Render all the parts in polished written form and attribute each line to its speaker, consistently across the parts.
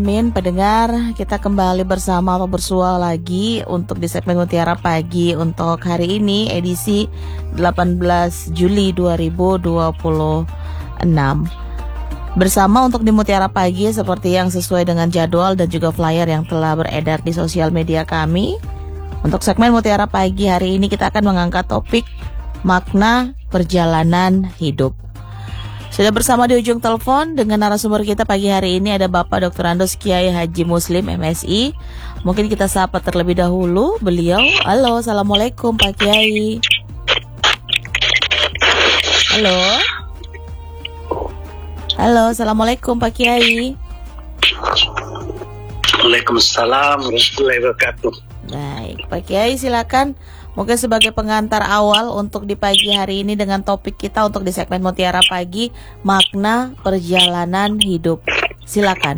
Speaker 1: Min, pendengar, kita kembali bersama atau bersua lagi untuk di segmen Mutiara Pagi untuk hari ini edisi 18 Juli 2026. Bersama untuk di Mutiara Pagi seperti yang sesuai dengan jadwal dan juga flyer yang telah beredar di sosial media kami. Untuk segmen Mutiara Pagi hari ini kita akan mengangkat topik makna perjalanan hidup. Sudah bersama di ujung telepon dengan narasumber kita pagi hari ini ada Bapak Dr. Andos Kiai Haji Muslim MSI. Mungkin kita sapa terlebih dahulu beliau. Halo, Assalamualaikum Pak Kiai. Halo. Halo, Assalamualaikum Pak Kiai.
Speaker 2: Waalaikumsalam warahmatullahi wabarakatuh.
Speaker 1: Baik, Pak Kiai silakan. Mungkin sebagai pengantar awal untuk di pagi hari ini dengan topik kita untuk di segmen Mutiara Pagi, makna perjalanan hidup. Silakan.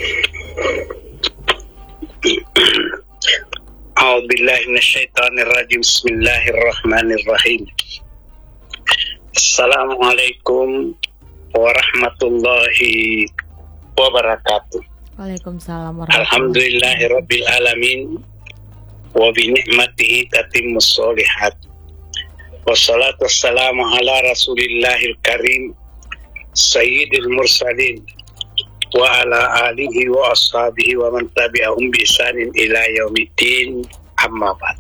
Speaker 2: A'udzubillahi minasyaitonirrajim. Bismillahirrahmanirrahim. Assalamualaikum warahmatullahi wabarakatuh.
Speaker 1: Waalaikumsalam warahmatullahi wabarakatuh.
Speaker 2: Alhamdulillahirabbil alamin. Wa bi ni'matihi tatimmus sholihat. Wassalatu wassalamu ala rasulillahil karim sayyidil mursalin wa ala alihi wa ashabihi wa man tabi'ahum bi ihsanin ila yaumiddin, amma ba'd.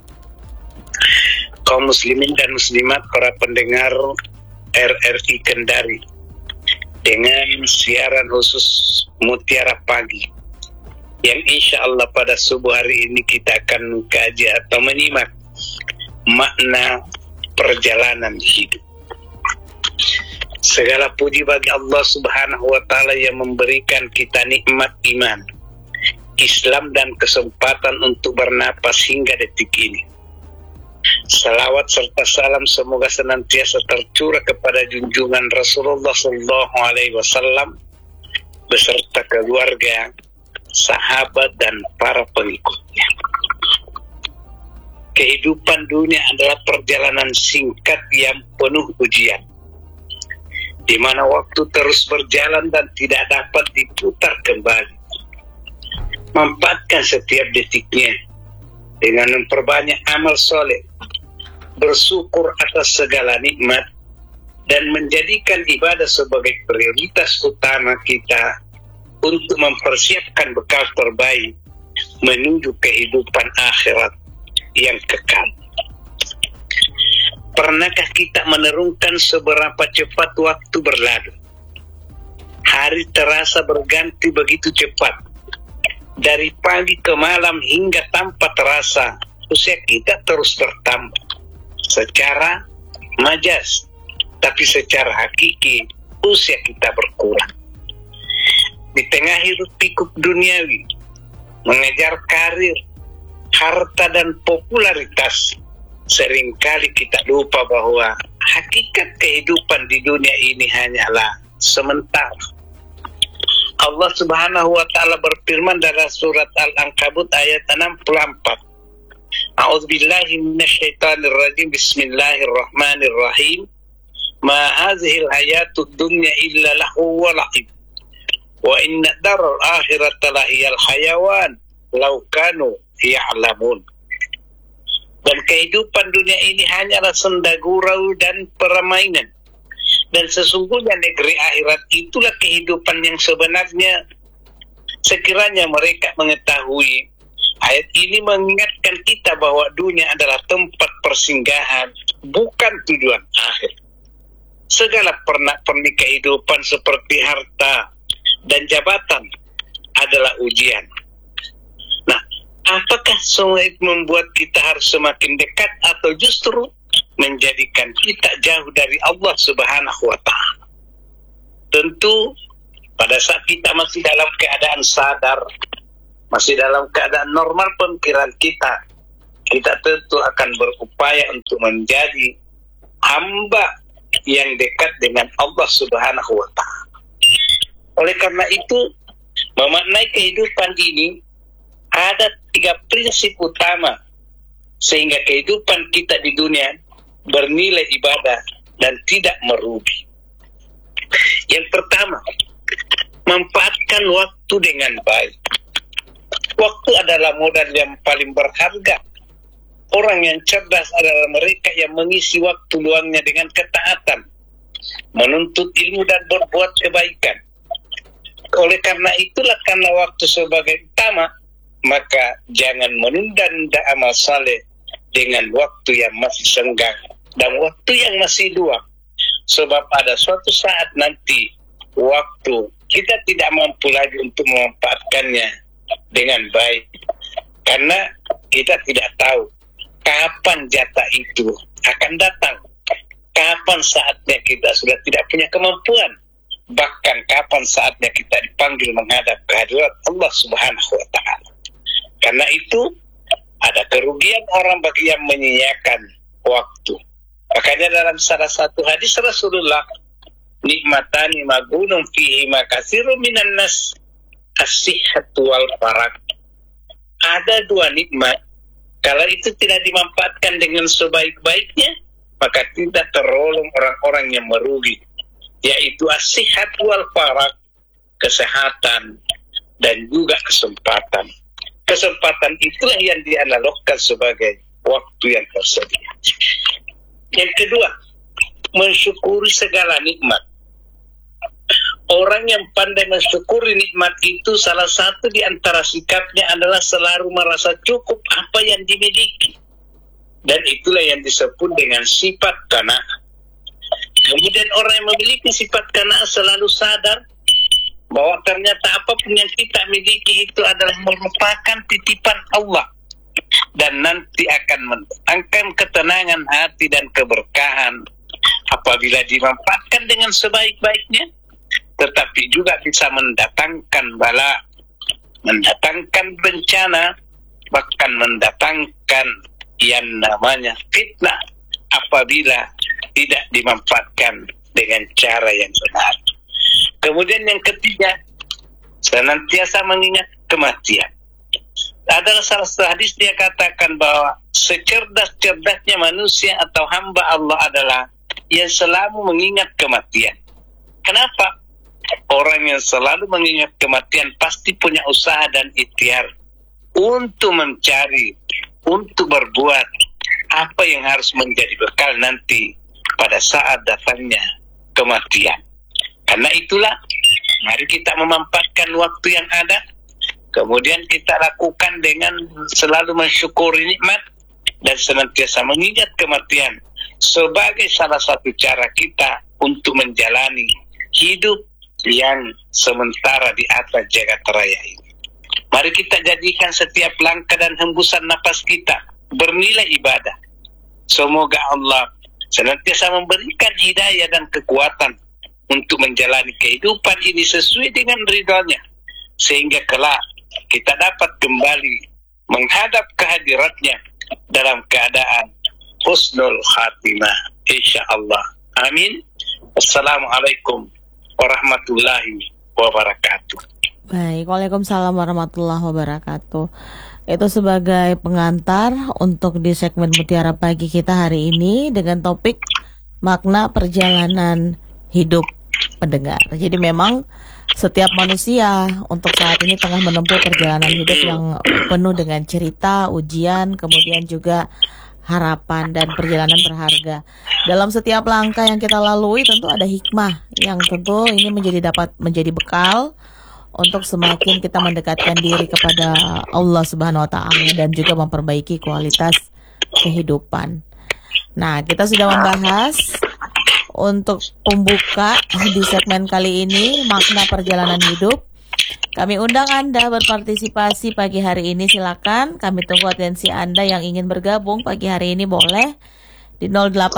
Speaker 2: Kaum muslimin dan muslimat, para pendengar RRI Kendari, dengan siaran khusus Mutiara Pagi yang insya Allah pada subuh hari ini kita akan mengkaji atau menyimak makna perjalanan hidup. Segala puji bagi Allah Subhanahu wa Ta'ala yang memberikan kita nikmat iman, Islam dan kesempatan untuk bernapas hingga detik ini. Salawat serta salam semoga senantiasa tercurah kepada junjungan Rasulullah SAW beserta keluarga, sahabat dan para pengikutnya. Kehidupan dunia adalah perjalanan singkat yang penuh ujian, di mana waktu terus berjalan dan tidak dapat diputar kembali. Manfaatkan setiap detiknya dengan memperbanyak amal soleh, bersyukur atas segala nikmat, dan menjadikan ibadah sebagai prioritas utama kita untuk mempersiapkan bekal terbaik menuju kehidupan akhirat yang kekal. Pernahkah kita merenungkan seberapa cepat waktu berlalu? Hari terasa berganti begitu cepat. Dari pagi ke malam hingga tanpa terasa, usia kita terus bertambah. Secara majas, tapi secara hakiki usia kita berkurang. Di tengah hiruk pikuk duniawi, mengejar karir, harta dan popularitas, seringkali kita lupa bahwa hakikat kehidupan di dunia ini hanyalah sementara. Allah Subhanahu wa Ta'ala berfirman dalam surat Al-Ankabut ayat 64. A'udzubillahi minasyaitonirrajim. Bismillahirrahmanirrahim. Ma hazihil hayatud dunya illa lahu wa la'ib. Wa inna daral akhirata lahiyal hayawan law kanu ya'lamun. Dan kehidupan dunia ini hanyalah senda gurau dan permainan, dan sesungguhnya negeri akhirat itulah kehidupan yang sebenarnya. Sekiranya mereka mengetahui. Ayat ini mengingatkan kita bahwa dunia adalah tempat persinggahan, bukan tujuan akhir. Segala pernak-pernik kehidupan seperti harta dan jabatan adalah ujian. Nah, apakah semua itu membuat kita harus semakin dekat atau justru menjadikan kita jauh dari Allah Subhanahu wa Ta'ala? Tentu pada saat kita masih dalam keadaan sadar, masih dalam keadaan normal pemikiran kita tentu akan berupaya untuk menjadi hamba yang dekat dengan Allah Subhanahu wa Ta'ala. Oleh karena itu, memaknai kehidupan ini ada 3 prinsip utama sehingga kehidupan kita di dunia bernilai ibadah dan tidak merugi. Yang pertama, Manfaatkan waktu dengan baik. Waktu adalah modal yang paling berharga. Orang yang cerdas adalah mereka yang mengisi waktu luangnya dengan ketaatan, menuntut ilmu dan berbuat kebaikan. Oleh karena itulah, karena waktu sebagai utama, maka jangan menunda-nunda amal saleh dengan waktu yang masih senggang dan waktu yang masih luang. Sebab ada suatu saat nanti waktu kita tidak mampu lagi untuk memanfaatkannya dengan baik, karena kita tidak tahu kapan jatah itu akan datang, kapan saatnya kita sudah tidak punya kemampuan, bahkan kapan saatnya kita dipanggil menghadap kehadirat Allah Subhanahu wa Ta'ala. Karena itu ada kerugian orang bagi yang menyia-nyiakan waktu. Makanya dalam salah satu hadis Rasulullah, nikmatani magunum fihi makasiru minan nas, as-sihhatu wal farag. Ada dua nikmat, kalau itu tidak dimanfaatkan dengan sebaik-baiknya, maka tidak tergolong orang-orang yang merugi, yaitu as-sihat wal farag, kesehatan dan juga kesempatan. Kesempatan itulah yang dianalogkan sebagai waktu yang tersedia. Yang kedua, mensyukuri segala nikmat. Orang yang pandai mensyukuri nikmat itu, salah satu di antara sikapnya adalah selalu merasa cukup apa yang dimiliki. Dan itulah yang disebut dengan sifat qanaah. Kemudian orang yang memiliki sifat qanaah selalu sadar bahwa ternyata apapun yang kita miliki itu adalah merupakan titipan Allah, dan nanti akan mendatangkan ketenangan hati dan keberkahan apabila dimanfaatkan dengan sebaik-baiknya, tetapi juga bisa mendatangkan bala, mendatangkan bencana, bahkan mendatangkan yang namanya fitnah apabila tidak dimanfaatkan dengan cara yang benar. Kemudian yang ketiga, senantiasa mengingat kematian. Adalah salah satu hadis dia katakan bahwa secerdas-cerdasnya manusia atau hamba Allah adalah yang selalu mengingat kematian. Kenapa? Orang yang selalu mengingat kematian pasti punya usaha dan ikhtiar untuk mencari, untuk berbuat apa yang harus menjadi bekal nanti pada saat datangnya kematian. Karena itulah, mari kita memanfaatkan waktu yang ada, kemudian kita lakukan dengan selalu mensyukuri nikmat dan senantiasa mengingat kematian sebagai salah satu cara kita untuk menjalani hidup yang sementara di atas jagat raya ini. Mari kita jadikan setiap langkah dan hembusan napas kita bernilai ibadah. Semoga Allah senantiasa memberikan hidayah dan kekuatan untuk menjalani kehidupan ini sesuai dengan ridha-Nya, sehingga kelak kita dapat kembali menghadap kehadirat-Nya dalam keadaan husnul khatimah, insyaallah. Amin. Assalamualaikum warahmatullahi wabarakatuh.
Speaker 1: Baik, waalaikumsalam warahmatullahi wabarakatuh. Itu sebagai pengantar untuk di segmen Mutiara Pagi kita hari ini dengan topik makna perjalanan hidup pendengar. Jadi memang setiap manusia untuk saat ini tengah menempuh perjalanan hidup yang penuh dengan cerita, ujian, kemudian juga harapan dan perjalanan berharga. Dalam setiap langkah yang kita lalui tentu ada hikmah yang tentu ini dapat menjadi bekal untuk semakin kita mendekatkan diri kepada Allah Subhanahu wa Ta'ala dan juga memperbaiki kualitas kehidupan. Nah, kita sudah membahas untuk pembuka di segmen kali ini makna perjalanan hidup. Kami undang Anda berpartisipasi pagi hari ini, silakan. Kami tunggu atensi Anda yang ingin bergabung pagi hari ini, boleh di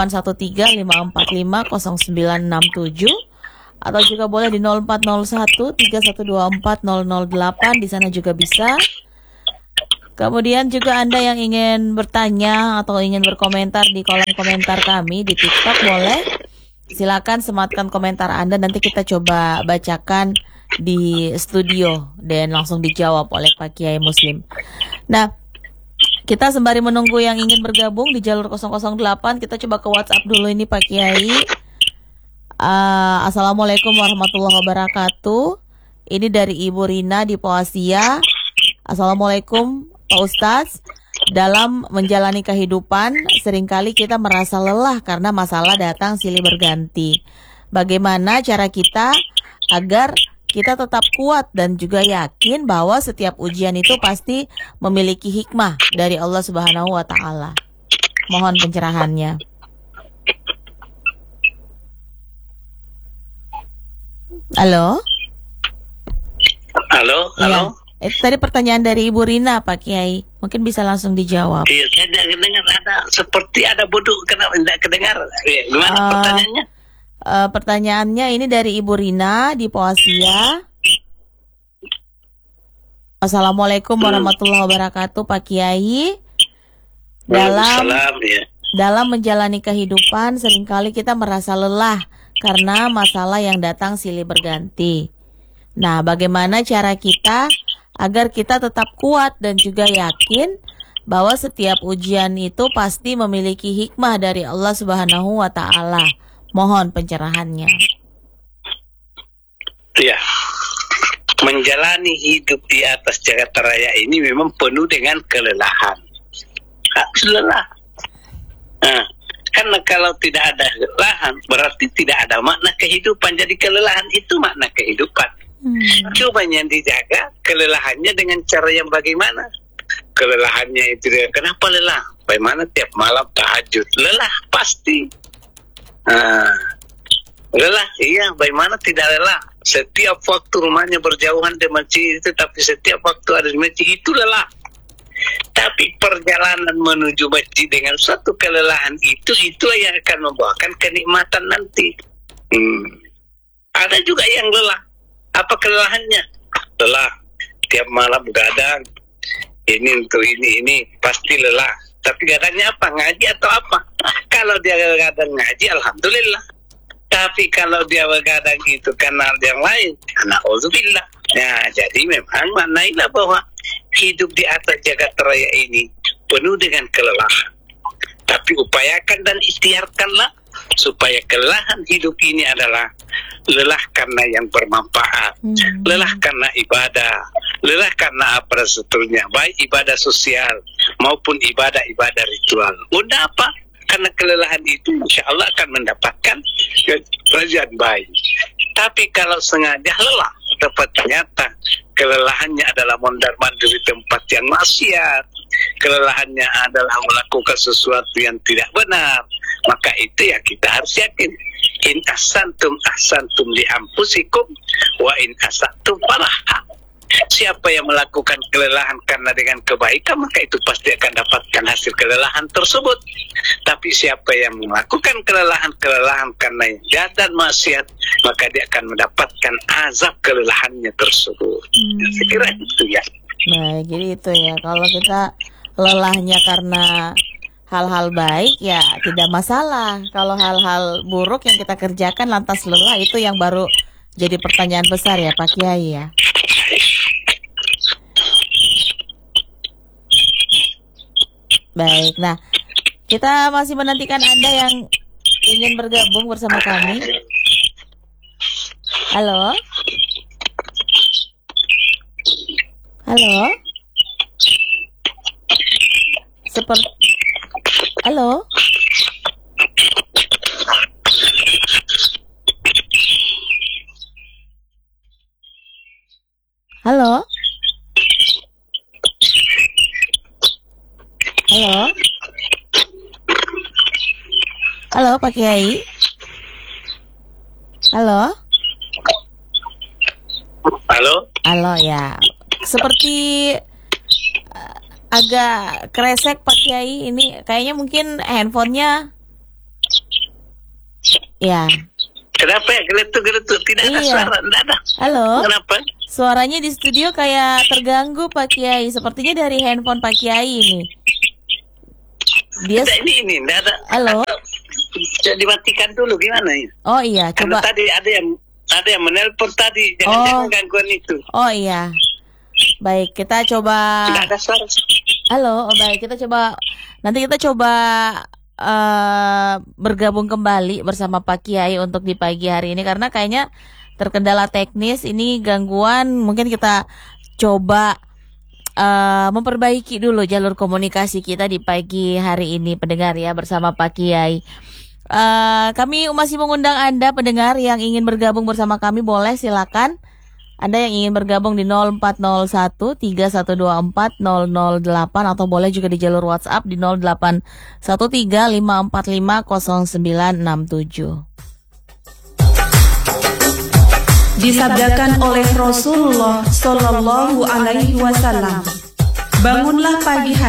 Speaker 1: 0813-545-0967 atau juga boleh di 0401-3124-008, di sana juga bisa. Kemudian juga Anda yang ingin bertanya atau ingin berkomentar di kolom komentar kami di TikTok, boleh. Silakan sematkan komentar Anda, nanti kita coba bacakan di studio dan langsung dijawab oleh Pak Kiai Muslim. Nah, kita sembari menunggu yang ingin bergabung di jalur 008, kita coba ke WhatsApp dulu ini Pak Kiai. Assalamualaikum warahmatullahi wabarakatuh. Ini dari Ibu Rina di Poasia. Assalamualaikum Pak Ustadz. Dalam menjalani kehidupan, seringkali kita merasa lelah karena masalah datang silih berganti. Bagaimana cara kita agar kita tetap kuat dan juga yakin bahwa setiap ujian itu pasti memiliki hikmah dari Allah Subhanahu wa Ta'ala? Mohon pencerahannya. Halo?
Speaker 2: Halo?
Speaker 1: Iya. Itu tadi pertanyaan dari Ibu Rina, Pak Kiai. Mungkin bisa langsung dijawab.
Speaker 2: Iya, saya dengar seperti ada bodoh, kenapa tidak kedengar? Gimana pertanyaannya?
Speaker 1: Pertanyaannya ini dari Ibu Rina di Poasia. Assalamualaikum warahmatullahi wabarakatuh, Pak Kiai. Dalam menjalani kehidupan, seringkali kita merasa lelah karena masalah yang datang silih berganti. Nah, bagaimana cara kita agar kita tetap kuat dan juga yakin bahwa setiap ujian itu pasti memiliki hikmah dari Allah Subhanahu wa Ta'ala? Mohon pencerahannya.
Speaker 2: Ya, menjalani hidup di atas jagat raya ini memang penuh dengan kelelahan. Harus lelah. Nah, karena kalau tidak ada kelelahan, berarti tidak ada makna kehidupan. Jadi kelelahan itu makna kehidupan. Cuma yang dijaga kelelahannya dengan cara yang bagaimana? Kelelahannya itu kenapa lelah? Bagaimana tiap malam tahajud? Lelah pasti. Lelah, iya. Bagaimana tidak lelah? Setiap waktu rumahnya berjauhan dari masjid itu, tapi setiap waktu ada di masjid itu lelah. Tapi perjalanan menuju masjid dengan suatu kelelahan itu yang akan membawakan kenikmatan nanti. Ada juga yang lelah. Apa kelelahannya? Lelah tiap malam begadang. Ini untuk ini pasti lelah. Tapi gadangnya apa? Ngaji atau apa? Kalau dia begadang ngaji, alhamdulillah. Tapi kalau dia begadang itu karena yang lain, na'udzubillah. Ya, jadi memang maknailah bahwa hidup di atas jagat raya ini penuh dengan kelelahan. Tapi upayakan dan ikhtiarkanlah supaya kelelahan hidup ini adalah lelah karena yang bermanfaat, lelah karena ibadah, lelah karena apa seterusnya, baik ibadah sosial maupun ibadah-ibadah ritual. Untuk apa? Karena kelelahan itu insya Allah akan mendapatkan kerajaan baik. Tapi kalau sengaja lelah, dapat ternyata kelelahannya adalah mondar-mandir di tempat yang maksiat, kelelahannya adalah melakukan sesuatu yang tidak benar, maka itu ya kita harus yakin. In ahsantum li anfusikum wa in asatum falaha. Siapa yang melakukan kelelahan karena dengan kebaikan, maka itu pasti akan dapatkan hasil kelelahan tersebut. Tapi siapa yang melakukan kelelahan karena jahat dan maksiat, maka dia akan mendapatkan azab kelelahannya tersebut. Saya kira itu ya.
Speaker 1: Baik, jadi itu ya. Kalau kita lelahnya karena hal-hal baik, ya tidak masalah. Kalau hal-hal buruk yang kita kerjakan lantas lelah, itu yang baru jadi pertanyaan besar ya Pak Kiai ya. Baik, nah kita masih menantikan Anda yang ingin bergabung bersama kami. Halo? Halo? Halo? Halo? Halo? Halo Pak Kiai? Halo?
Speaker 2: Halo?
Speaker 1: Halo ya. Seperti agak kresek Pak Kiai ini. Kayaknya mungkin handphonenya ya.
Speaker 2: Kenapa ya geletuk-geletuk? Tidak ada suara, tidak ada.
Speaker 1: Halo?
Speaker 2: Kenapa?
Speaker 1: Suaranya di studio kayak terganggu Pak Kiai. Sepertinya dari handphone Pak Kiai ini. Dia
Speaker 2: ini tidak ada.
Speaker 1: Halo?
Speaker 2: Bisa dimatikan dulu gimana ini?
Speaker 1: Oh iya, coba.
Speaker 2: Karena tadi ada yang menelpon tadi. Jangan gangguan itu.
Speaker 1: Oh iya. Baik, kita coba.
Speaker 2: Tidak ada suara.
Speaker 1: Halo, baik, kita coba. Nanti kita coba bergabung kembali bersama Pak Kiai untuk di pagi hari ini, karena kayaknya terkendala teknis. Ini gangguan, mungkin kita coba memperbaiki dulu jalur komunikasi kita di pagi hari ini, pendengar ya, bersama Pak Kiai. Kami masih mengundang Anda pendengar yang ingin bergabung bersama kami, boleh silakan. Anda yang ingin bergabung di 0401 3124 008 atau boleh juga di jalur WhatsApp di 0813 545 0967.
Speaker 3: Disabdakan oleh Rasulullah Shallallahu Alaihi Wasallam, bangunlah pagi hari